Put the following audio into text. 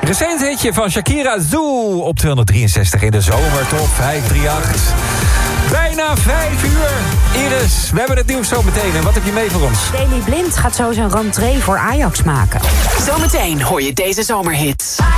Recent hitje van Shakira, Zoo, op 263 in de zomertop 538. Bijna 5 uur. Iris, we hebben het nieuws zo meteen. En wat heb je mee voor ons? Daley Blind gaat zo zijn rentree voor Ajax maken. Zometeen hoor je deze zomerhits.